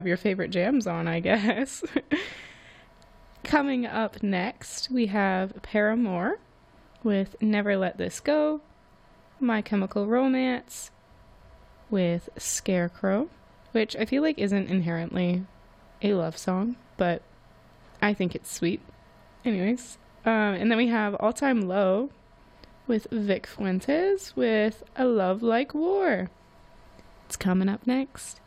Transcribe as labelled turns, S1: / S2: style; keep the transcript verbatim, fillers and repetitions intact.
S1: your favorite jams on, I guess. Coming up next, we have Paramore with Never Let This Go, My Chemical Romance with Scarecrow, which I feel like isn't inherently a love song, but I think it's sweet. Anyways, um, and then we have All Time Low with Vic Fuentes with A Love Like War. It's coming up next.